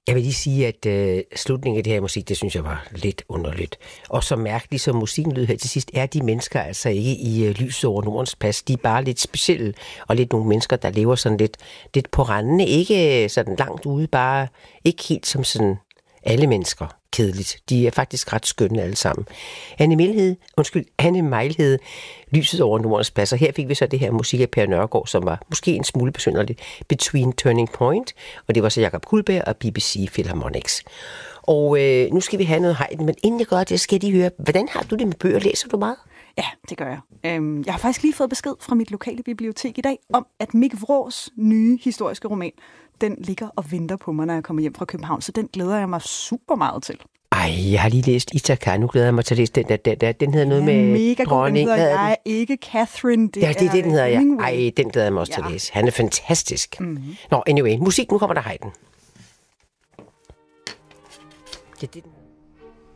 Jeg vil lige sige, at slutningen af det her musik, det synes jeg var lidt underligt. Og så mærkeligt, som musikken lyder her til sidst, er de mennesker altså ikke i lyset over Nordens Pas. De er bare lidt specielle, og lidt nogle mennesker, der lever sådan lidt på randene. Ikke sådan langt ude, bare ikke helt som sådan alle mennesker. Kedeligt. De er faktisk ret skønne alle sammen. Anne Mejlhede, Lyset over Nordens Pas. Og her fik vi så det her musik af Per Nørgaard, som var måske en smule besynderligt, Between Turning Point, og det var så Jakob Kullberg og BBC Philharmonics. Og nu skal vi have noget Haydn, men inden jeg gør det, skal de høre, hvordan har du det med bøger? Læser du meget? Ja, det gør jeg. Jeg har faktisk lige fået besked fra mit lokale bibliotek i dag, om at Mik Vrås nye historiske roman, den ligger og venter på mig, når jeg kommer hjem fra København, så den glæder jeg mig super meget til. Ej, jeg har lige læst Ithaka, nu glæder jeg mig til at læse den der. Den hedder noget med mega dronning. Den hedder jeg ikke Catherine. Det er det, den hedder jeg. Ej, den glæder jeg mig også til at læse. Han er fantastisk. Mm-hmm. Nå, anyway, musik, nu kommer der Haydn. Det er det, den